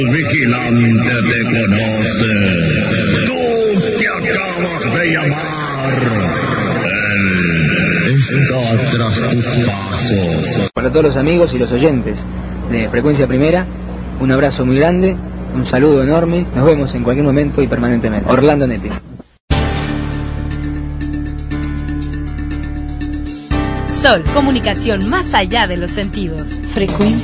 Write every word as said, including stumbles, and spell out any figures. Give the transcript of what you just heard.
Vigilante te conoce. Tú te acabas de llamar. Él está tras tus pasos. Para todos los amigos y los oyentes de Frecuencia Primera, un abrazo muy grande, un saludo enorme. Nos vemos en cualquier momento y permanentemente. Orlando Netti. Sol, comunicación más allá de los sentidos. Frecuencia.